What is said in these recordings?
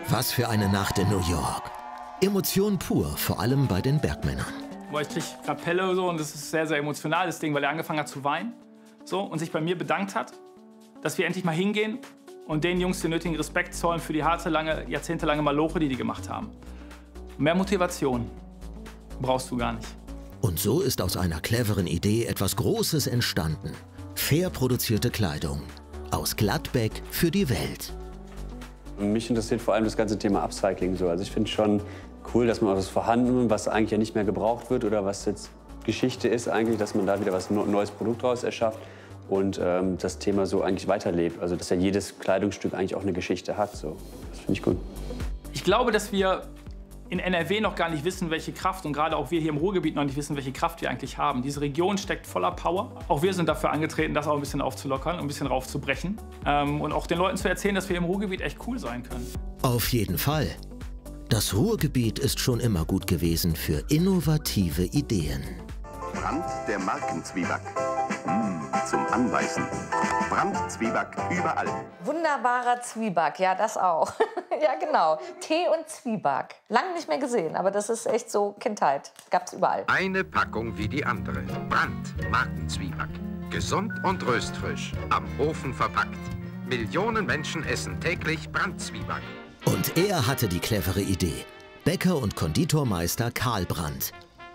Was für eine Nacht in New York. Emotion pur, vor allem bei den Bergmännern. Boah, ich krieg grad Pelle so, und das ist ein sehr, sehr emotionales Ding, weil er angefangen hat zu weinen so, und sich bei mir bedankt hat, dass wir endlich mal hingehen und den Jungs den nötigen Respekt zollen für die harte, jahrzehntelange Maloche, die gemacht haben. Mehr Motivation brauchst du gar nicht. Und so ist aus einer cleveren Idee etwas Großes entstanden. Fair produzierte Kleidung. Aus Gladbeck für die Welt. Mich interessiert vor allem das ganze Thema Upcycling. Also ich finde schon cool, dass man auch das Vorhandene, was eigentlich ja nicht mehr gebraucht wird oder was jetzt Geschichte ist eigentlich, dass man da wieder was neues Produkt draus erschafft und das Thema so eigentlich weiterlebt. Also dass ja jedes Kleidungsstück eigentlich auch eine Geschichte hat. So. Das finde ich gut. Ich glaube, dass wir in NRW noch gar nicht wissen, welche Kraft, und gerade auch wir hier im Ruhrgebiet noch nicht wissen, welche Kraft wir eigentlich haben. Diese Region steckt voller Power. Auch wir sind dafür angetreten, das auch ein bisschen aufzulockern, ein bisschen raufzubrechen. Und auch den Leuten zu erzählen, dass wir im Ruhrgebiet echt cool sein können. Auf jeden Fall. Das Ruhrgebiet ist schon immer gut gewesen für innovative Ideen. Brand der Markenzwieback. Zum Anbeißen. Brandzwieback überall. Wunderbarer Zwieback, ja, das auch. Ja, genau. Tee und Zwieback. Lang nicht mehr gesehen, aber das ist echt so Kindheit. Gab's überall. Eine Packung wie die andere. Brand Markenzwieback. Gesund und röstfrisch. Am Ofen verpackt. Millionen Menschen essen täglich Brandzwieback. Und er hatte die clevere Idee. Bäcker und Konditormeister Karl Brandt.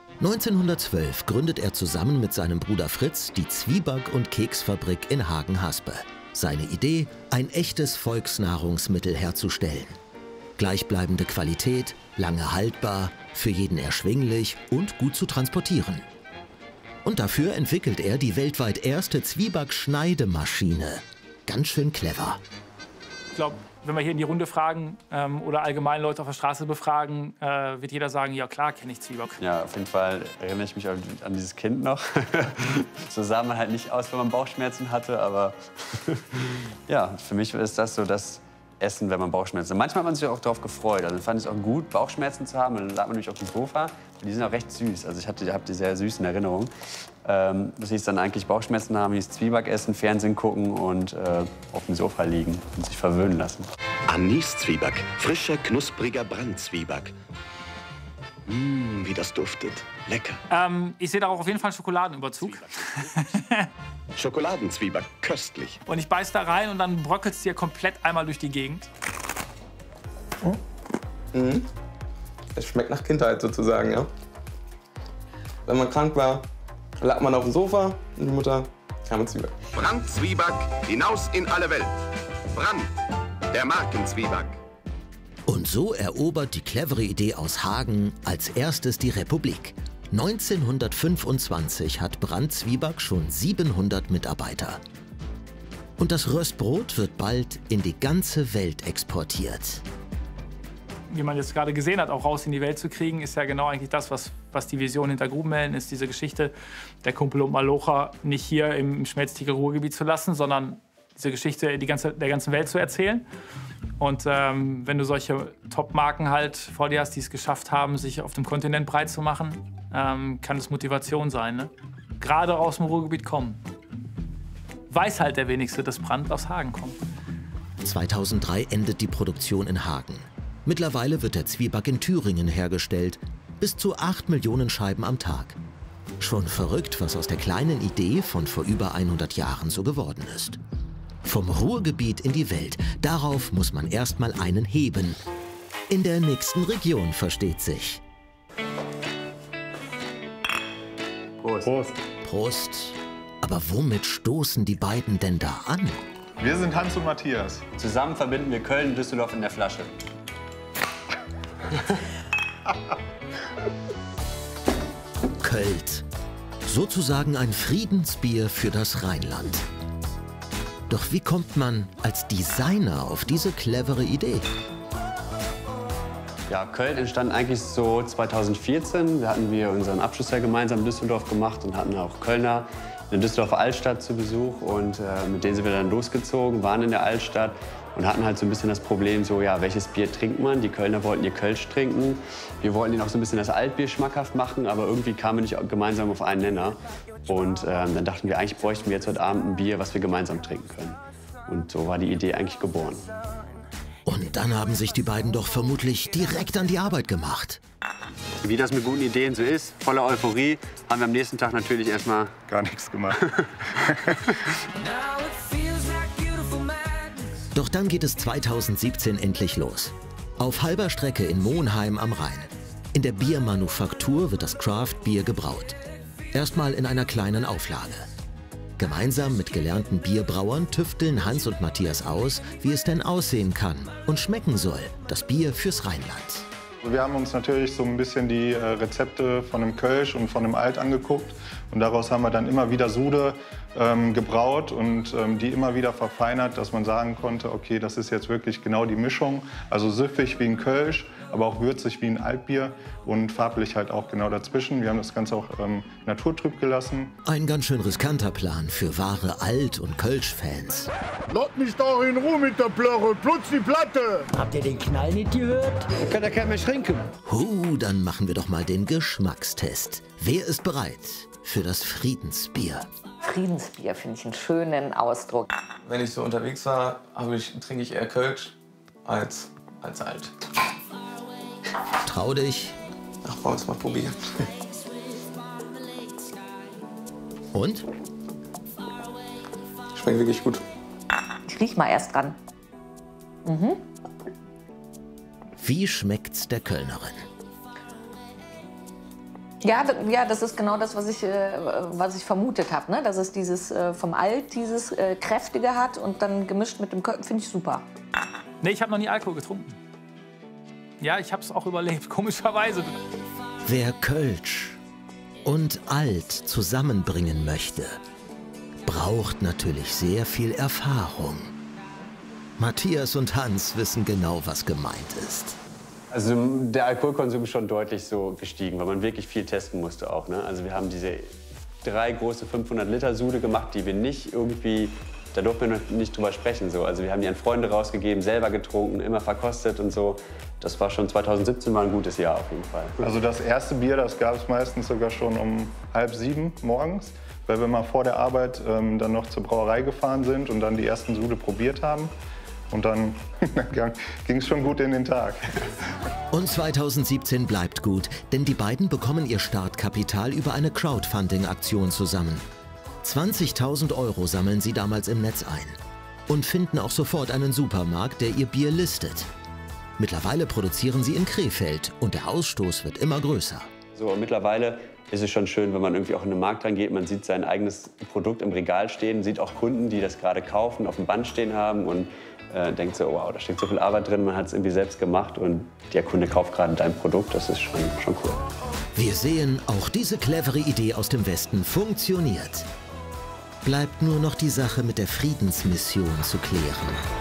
1912 gründet er zusammen mit seinem Bruder Fritz die Zwieback- und Keksfabrik in Hagen-Haspe. Seine Idee, ein echtes Volksnahrungsmittel herzustellen. Gleichbleibende Qualität, lange haltbar, für jeden erschwinglich und gut zu transportieren. Und dafür entwickelt er die weltweit erste Zwieback-Schneidemaschine. Ganz schön clever. Ich glaube, wenn wir hier in die Runde fragen oder allgemein Leute auf der Straße befragen, wird jeder sagen, ja klar, kenne ich Zwieback. Ja, auf jeden Fall erinnere ich mich an dieses Kind noch. So sah man halt nicht aus, wenn man Bauchschmerzen hatte, aber ja, für mich ist das so das Essen, wenn man Bauchschmerzen hat. Manchmal hat man sich auch darauf gefreut. Also fand ich es auch gut, Bauchschmerzen zu haben. Dann lag man nämlich auf dem Sofa. Die sind auch recht süß. Also ich habe die sehr süß in Erinnerung. Das hieß dann eigentlich Bauchschmerzen haben, hieß Zwieback essen, Fernsehen gucken und auf dem Sofa liegen und sich verwöhnen lassen. Anis-Zwieback. Frischer, knuspriger Brandzwieback. Wie das duftet. Lecker. Ich sehe da auch auf jeden Fall einen Schokoladenüberzug. Schokoladenzwieback. Köstlich. Und ich beiß da rein und dann bröckelt es dir komplett einmal durch die Gegend. Es schmeckt nach Kindheit sozusagen, ja. Wenn man krank war, lag man auf dem Sofa und die Mutter kam mit Zwieback. Brandzwieback hinaus in alle Welt. Brand, der Markenzwieback. Und so erobert die clevere Idee aus Hagen als erstes die Republik. 1925 hat Brandzwieback schon 700 Mitarbeiter. Und das Röstbrot wird bald in die ganze Welt exportiert. Wie man jetzt gerade gesehen hat, auch raus in die Welt zu kriegen, ist ja genau eigentlich das, was die Vision hinter Grubenhelden ist, diese Geschichte der Kumpel und Malocha nicht hier im Schmelztiegel Ruhrgebiet zu lassen, sondern diese Geschichte der ganzen Welt zu erzählen. Und wenn du solche Top-Marken halt vor dir hast, die es geschafft haben, sich auf dem Kontinent breit zu machen, kann es Motivation sein, ne? Gerade aus dem Ruhrgebiet kommen. Weiß halt der Wenigste, dass Brandt aus Hagen kommt. 2003 endet die Produktion in Hagen. Mittlerweile wird der Zwieback in Thüringen hergestellt, bis zu 8 Millionen Scheiben am Tag. Schon verrückt, was aus der kleinen Idee von vor über 100 Jahren so geworden ist. Vom Ruhrgebiet in die Welt, darauf muss man erst mal einen heben. In der nächsten Region, versteht sich. Prost. Prost. Prost. Aber womit stoßen die beiden denn da an? Wir sind Hans und Matthias. Zusammen verbinden wir Köln und Düsseldorf in der Flasche. Költ. Sozusagen ein Friedensbier für das Rheinland. Doch wie kommt man als Designer auf diese clevere Idee? Ja, Köln entstand eigentlich so 2014. Da hatten wir unseren Abschluss ja gemeinsam in Düsseldorf gemacht und hatten auch Kölner in der Düsseldorfer Altstadt zu Besuch. Und mit denen sind wir dann losgezogen, waren in der Altstadt und hatten halt so ein bisschen das Problem, so, ja, welches Bier trinkt man? Die Kölner wollten ihr Kölsch trinken. Wir wollten ihnen auch so ein bisschen das Altbier schmackhaft machen, aber irgendwie kamen wir nicht gemeinsam auf einen Nenner. Und dann dachten wir, eigentlich bräuchten wir jetzt heute Abend ein Bier, was wir gemeinsam trinken können. Und so war die Idee eigentlich geboren. Und Und dann haben sich die beiden doch vermutlich direkt an die Arbeit gemacht. Wie das mit guten Ideen so ist, voller Euphorie, haben wir am nächsten Tag natürlich erstmal Gar nichts gemacht. Doch dann geht es 2017 endlich los. Auf halber Strecke in Monheim am Rhein. In der Biermanufaktur wird das Craft-Bier gebraut. Erstmal in einer kleinen Auflage. Gemeinsam mit gelernten Bierbrauern tüfteln Hans und Matthias aus, wie es denn aussehen kann und schmecken soll, das Bier fürs Rheinland. Wir haben uns natürlich so ein bisschen die Rezepte von dem Kölsch und von dem Alt angeguckt. Und daraus haben wir dann immer wieder Sude gebraut und die immer wieder verfeinert, dass man sagen konnte, okay, das ist jetzt wirklich genau die Mischung. Also süffig wie ein Kölsch, aber auch würzig wie ein Altbier und farblich halt auch genau dazwischen. Wir haben das Ganze auch naturtrüb gelassen. Ein ganz schön riskanter Plan für wahre Alt- und Kölsch-Fans. Lass mich doch in Ruhe mit der Plörre, plutz die Platte! Habt ihr den Knall nicht gehört? Da kann ja keiner mehr trinken. Dann machen wir doch mal den Geschmackstest. Wer ist bereit für das Friedensbier? Friedensbier finde ich einen schönen Ausdruck. Wenn ich so unterwegs war, trinke ich eher Kölsch als Alt. Trau dich. Ach, wollen wir es mal probieren. Und? Schmeckt wirklich gut. Ich riech mal erst dran. Wie schmeckt's der Kölnerin? Ja, das ist genau das, was ich vermutet habe. Ne? Dass es dieses vom Alt dieses Kräftige hat und dann gemischt mit dem Köln, finde ich super. Nee, ich habe noch nie Alkohol getrunken. Ja, ich habe es auch überlebt, komischerweise. Wer Kölsch und Alt zusammenbringen möchte, braucht natürlich sehr viel Erfahrung. Matthias und Hans wissen genau, was gemeint ist. Also der Alkoholkonsum ist schon deutlich so gestiegen, weil man wirklich viel testen musste auch. Ne? Also wir haben diese 3 große 500-Liter-Sude gemacht, die wir nicht irgendwie, da durften wir noch nicht drüber sprechen. So. Also wir haben die an Freunde rausgegeben, selber getrunken, immer verkostet und so. Das war schon 2017 war ein gutes Jahr auf jeden Fall. Also das erste Bier, das gab es meistens sogar schon um 6:30 morgens, weil wir mal vor der Arbeit dann noch zur Brauerei gefahren sind und dann die ersten Sude probiert haben. Und dann ging es schon gut in den Tag. Und 2017 bleibt gut, denn die beiden bekommen ihr Startkapital über eine Crowdfunding-Aktion zusammen. 20.000 € sammeln sie damals im Netz ein und finden auch sofort einen Supermarkt, der ihr Bier listet. Mittlerweile produzieren sie in Krefeld und der Ausstoß wird immer größer. So, mittlerweile ist es schon schön, wenn man irgendwie auch in den Markt reingeht. Man sieht sein eigenes Produkt im Regal stehen, sieht auch Kunden, die das gerade kaufen, auf dem Band stehen haben und denkt so, wow, da steckt so viel Arbeit drin, man hat es irgendwie selbst gemacht und der Kunde kauft gerade dein Produkt, das ist schon cool. Wir sehen, auch diese clevere Idee aus dem Westen funktioniert. Bleibt nur noch die Sache mit der Friedensmission zu klären.